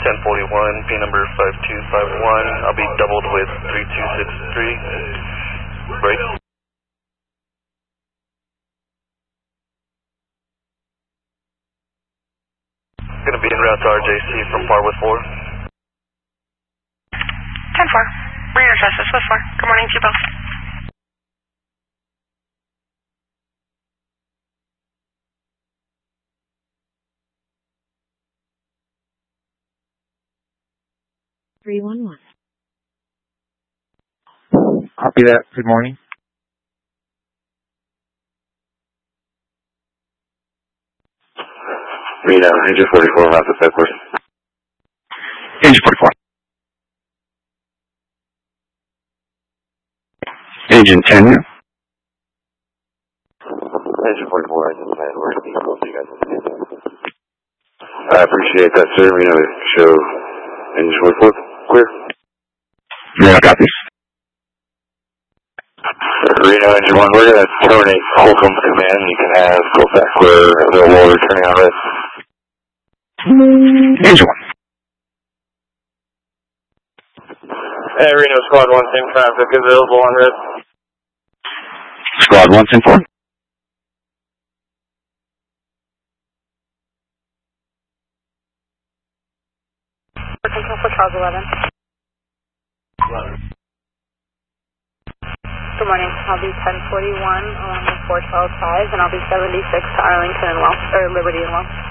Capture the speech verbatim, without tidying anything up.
ten forty-one, P number five two five one. I'll be doubled with three two six three. Break. Going to be en route to R J C from par with four. ten four. Rear Justice with four. Good morning to you both. three one one. Copy that. Good morning. Reno, engine forty-four, left at Bedford. Engine forty-four. Engine ten. Engine forty-four, engine ten. We're going to be close to you guys. I appreciate that, sir. Reno, show engine forty-four clear. Yeah, I got this. Reno, engine one, we're going to terminate Holcomb command. You can have Colfax clear available returning on red. Engine one. Hey, Reno, squad one, same traffic available on red. Squad one, ten four. Control for Charles eleven. Good morning. I'll be ten forty-one along with four twelve five, and I'll be seventy-six to Arlington and Wells, or Liberty and Wells.